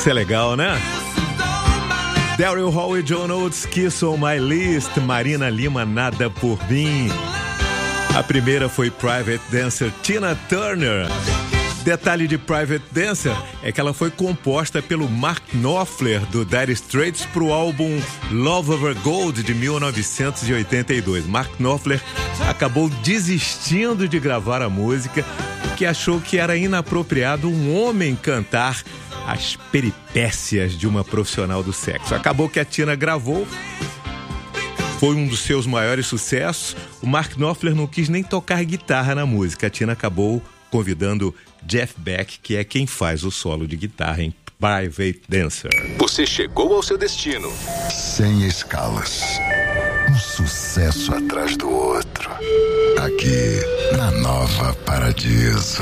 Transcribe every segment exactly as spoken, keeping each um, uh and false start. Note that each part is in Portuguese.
Isso é legal, né? Daryl Hall e John Oates, Kiss on My List. Marina Lima, Nada por Mim. A primeira foi Private Dancer, Tina Turner. Detalhe de Private Dancer é que ela foi composta pelo Mark Knopfler, do Dire Straits, para o álbum Love Over Gold, de mil novecentos e oitenta e dois. Mark Knopfler acabou desistindo de gravar a música, porque achou que era inapropriado um homem cantar as peripécias de uma profissional do sexo. Acabou que a Tina gravou, foi um dos seus maiores sucessos. O Mark Knopfler não quis nem tocar guitarra na música. A Tina acabou convidando Jeff Beck, que é quem faz o solo de guitarra em Private Dancer. Você chegou ao seu destino. Sem escalas. Um sucesso atrás do outro. Aqui, na Nova Paradiso.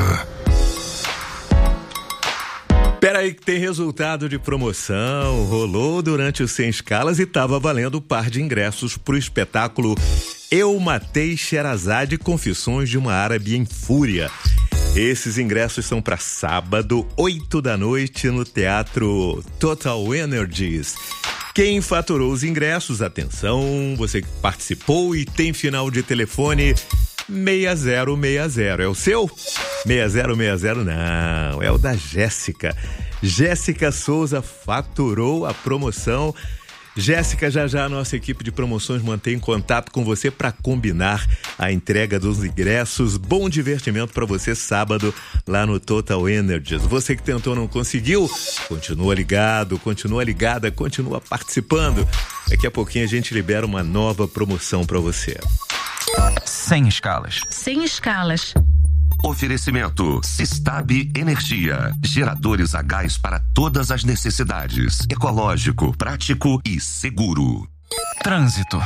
Peraí que tem resultado de promoção. Rolou durante os Sem Escalas e tava valendo um par de ingressos pro espetáculo Eu Matei Sherazade, Confissões de uma Árabe em Fúria. Esses ingressos são para sábado, oito da noite, no Teatro Total Energies. Quem faturou os ingressos, atenção, você que participou e tem final de telefone seis zero seis zero. É o seu? seis zero seis zero não, é o da Jéssica. Jéssica Souza faturou a promoção. Jéssica, já já a nossa equipe de promoções mantém contato com você para combinar a entrega dos ingressos. Bom divertimento para você sábado lá no Total Energies. Você que tentou não conseguiu, continua ligado, continua ligada, continua participando. Daqui a pouquinho a gente libera uma nova promoção para você. Sem escalas. Sem escalas. Oferecimento Sistab Energia. Geradores a gás para todas as necessidades. Ecológico, prático e seguro. Trânsito.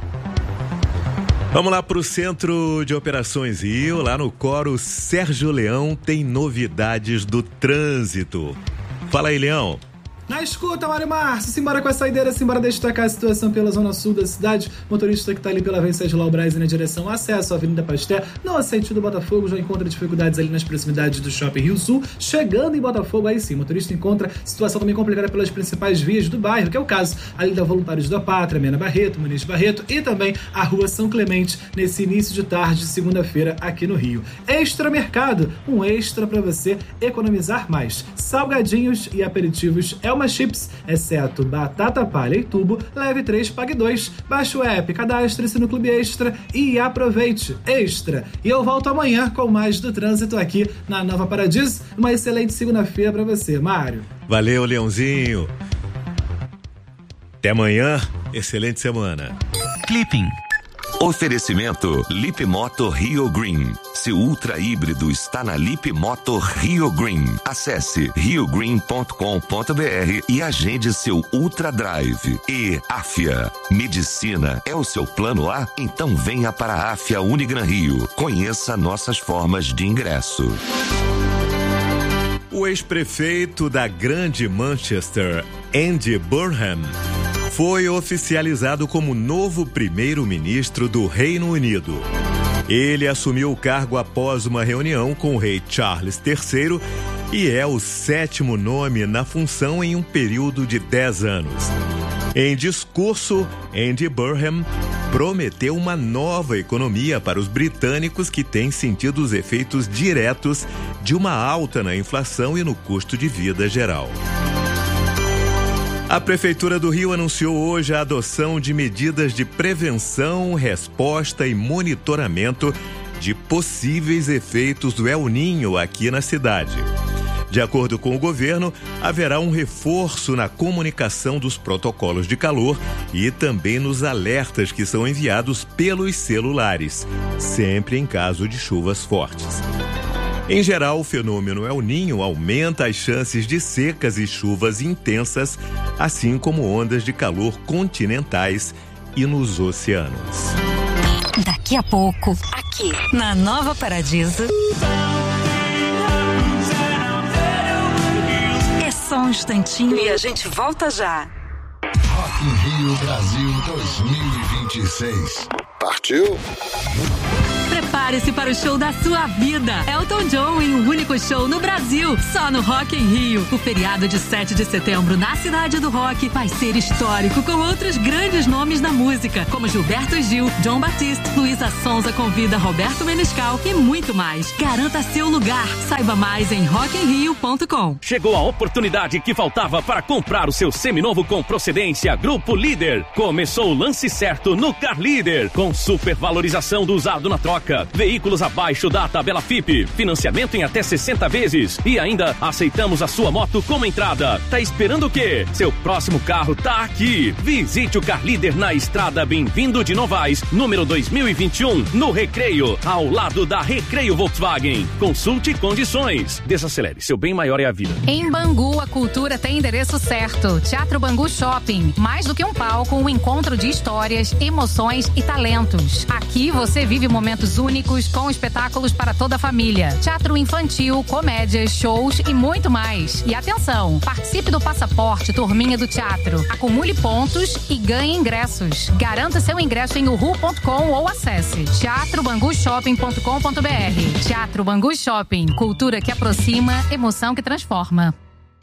Vamos lá para o Centro de Operações Rio. Lá no Coro Sérgio Leão tem novidades do trânsito. Fala aí, Leão. Na escuta, Mário Márcio, simbora com a saideira, simbora destacar a situação pela zona sul da cidade. Motorista que tá ali pela Venceslau Laubraz na direção acesso à Avenida Pasteur, no sentido Botafogo, já encontra dificuldades ali nas proximidades do Shopping Rio Sul. Chegando em Botafogo, aí sim, o motorista encontra situação também complicada pelas principais vias do bairro, que é o caso ali da Voluntários da Pátria, Mena Barreto, Muniz Barreto e também a Rua São Clemente, nesse início de tarde de segunda-feira aqui no Rio. Extra Mercado, um extra para você economizar mais. Salgadinhos e aperitivos é uma chips, exceto batata palha e tubo, leve três, pague dois. Baixe o app, cadastre-se no Clube Extra e aproveite. Extra. E eu volto amanhã com mais do trânsito aqui na Nova Paradiso. Uma excelente segunda-feira para você, Mário. Valeu, Leãozinho. Até amanhã. Excelente semana. Clipping. Oferecimento Lip Moto Rio Green. Seu ultra híbrido está na Lip Moto Rio Green. Acesse rio green ponto com ponto b r e agende seu Ultra Drive. E Afia. Medicina é o seu plano A? Então venha para a Afia Unigran Rio. Conheça nossas formas de ingresso. O ex-prefeito da Grande Manchester, Andy Burnham, foi oficializado como novo primeiro-ministro do Reino Unido. Ele assumiu o cargo após uma reunião com o rei Charles terceiro e é o sétimo nome na função em um período de dez anos. Em discurso, Andy Burnham prometeu uma nova economia para os britânicos que têm sentido os efeitos diretos de uma alta na inflação e no custo de vida geral. A Prefeitura do Rio anunciou hoje a adoção de medidas de prevenção, resposta e monitoramento de possíveis efeitos do El Niño aqui na cidade. De acordo com o governo, haverá um reforço na comunicação dos protocolos de calor e também nos alertas que são enviados pelos celulares, sempre em caso de chuvas fortes. Em geral, o fenômeno El Niño aumenta as chances de secas e chuvas intensas, assim como ondas de calor continentais e nos oceanos. Daqui a pouco, aqui na Nova Paradiso. É só um instantinho e a gente volta já. Rock in Rio Brasil dois mil e vinte e seis. Partiu? Prepare-se para o show da sua vida. Elton John em um único show no Brasil, só no Rock in Rio. O feriado de sete de setembro na Cidade do Rock vai ser histórico, com outros grandes nomes da música, como Gilberto Gil, John Batiste, Luísa Sonza convida Roberto Menescal e muito mais. Garanta seu lugar. Saiba mais em rock in rio ponto com. Chegou a oportunidade que faltava para comprar o seu seminovo com procedência Grupo Líder. Começou o lance certo no Car Líder, com supervalorização do usado na troca, veículos abaixo da tabela F I P, financiamento em até sessenta vezes e ainda aceitamos a sua moto como entrada. Tá esperando o quê? Seu próximo carro tá aqui. Visite o Car Líder na estrada Bem-vindo de Novaes, número dois mil e vinte e um, no Recreio, ao lado da Recreio Volkswagen. Consulte condições. Desacelere, seu bem maior é a vida. Em Bangu, a cultura tem endereço certo. Teatro Bangu Shopping. Mais do que um palco, um encontro de histórias, emoções e talentos. Aqui você vive momentos únicos com espetáculos para toda a família. Teatro infantil, comédias, shows e muito mais. E atenção, participe do Passaporte Turminha do Teatro. Acumule pontos e ganhe ingressos. Garanta seu ingresso em uhu ponto com ou acesse teatro bangu shopping ponto com ponto br. Teatro Bangu Shopping. Cultura que aproxima, emoção que transforma.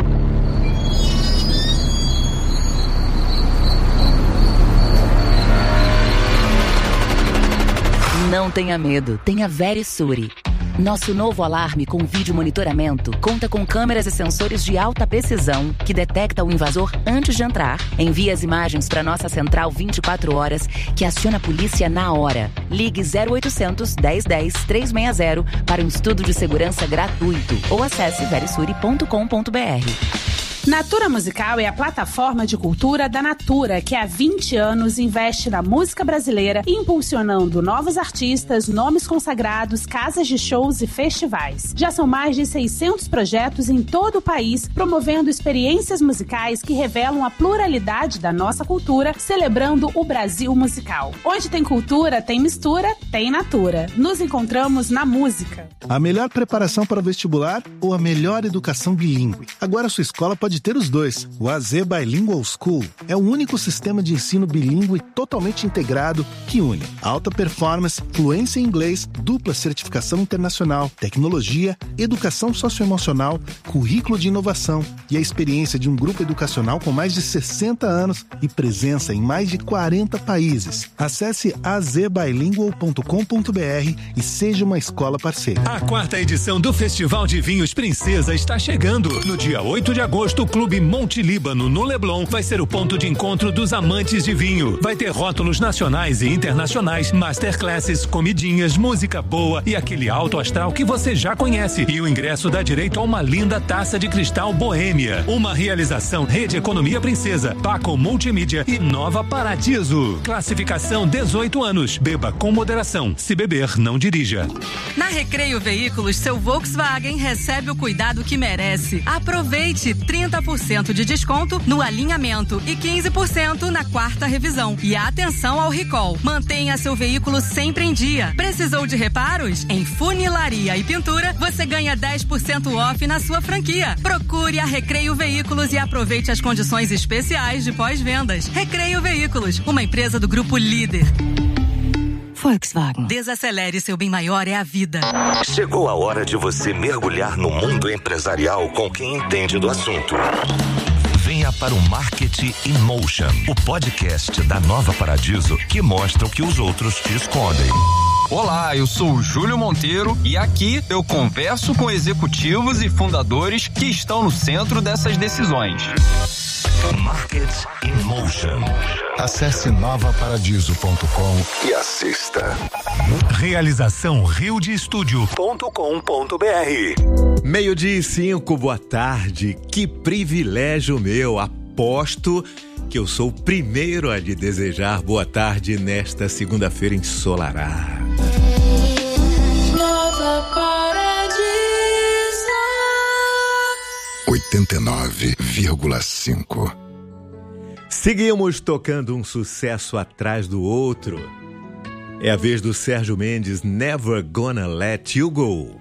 Não tenha medo, tenha Verisure. Nosso novo alarme com vídeo monitoramento conta com câmeras e sensores de alta precisão que detecta o invasor antes de entrar, envia as imagens para nossa central vinte e quatro horas, que aciona a polícia na hora. Ligue zero oitocentos, dez dez, trezentos e sessenta para um estudo de segurança gratuito ou acesse verisure ponto com ponto br. Natura Musical é a plataforma de cultura da Natura, que há vinte anos investe na música brasileira, impulsionando novos artistas, nomes consagrados, casas de shows e festivais. Já são mais de seiscentos projetos em todo o país, promovendo experiências musicais que revelam a pluralidade da nossa cultura, celebrando o Brasil musical. Onde tem cultura, tem mistura, tem Natura. Nos encontramos na música. A melhor preparação para o vestibular ou a melhor educação bilíngue? Agora a sua escola pode ter os dois. O A Z Bilingual School é o único sistema de ensino bilíngue totalmente integrado que une alta performance, fluência em inglês, dupla certificação internacional, tecnologia, educação socioemocional, currículo de inovação e a experiência de um grupo educacional com mais de sessenta anos e presença em mais de quarenta países. Acesse a z bilingual ponto com ponto br e seja uma escola parceira. A quarta edição do Festival de Vinhos Princesa está chegando. No dia oito de agosto, o Clube Monte Líbano, no Leblon, vai ser o ponto de encontro dos amantes de vinho. Vai ter rótulos nacionais e internacionais, masterclasses, comidinhas, música boa e aquele alto astral que você já conhece. E o ingresso dá direito a uma linda taça de cristal Boêmia. Uma realização Rede Economia Princesa, Paco Multimídia e Nova Paradiso. Classificação dezoito anos. Beba com moderação. Se beber, não dirija. Na Recreio Veículos, seu Volkswagen recebe o cuidado que merece. Aproveite trinta por cento de desconto no alinhamento e quinze por cento na quarta revisão. E atenção ao recall. Mantenha seu veículo sempre em dia. Precisou de reparos? Em funilaria e pintura, você ganha dez por cento off na sua franquia. Procure a Recreio Veículos e aproveite as condições especiais de pós-vendas. Recreio Veículos, uma empresa do Grupo Líder. Volkswagen. Desacelere, seu bem maior é a vida. Chegou a hora de você mergulhar no mundo empresarial com quem entende do assunto. Venha para o Marketing in Motion, o podcast da Nova Paradiso que mostra o que os outros te escondem. Olá, eu sou o Júlio Monteiro e aqui eu converso com executivos e fundadores que estão no centro dessas decisões. Market in Motion. Acesse nova paradiso ponto com e assista. Realização rio de estúdio ponto com ponto br. Meio-dia e cinco, boa tarde. Que privilégio meu. Aposto que eu sou o primeiro a lhe desejar boa tarde nesta segunda-feira ensolarada. Nova Paradiso oitenta e nove vírgula cinco. Seguimos tocando um sucesso atrás do outro. É a vez do Sérgio Mendes, Never Gonna Let You Go.